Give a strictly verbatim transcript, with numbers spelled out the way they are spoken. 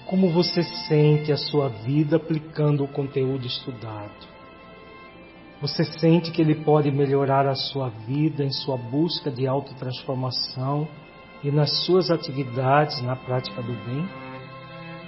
Como você sente a sua vida aplicando o conteúdo estudado? Você sente que ele pode melhorar a sua vida em sua busca de autotransformação e nas suas atividades na prática do bem?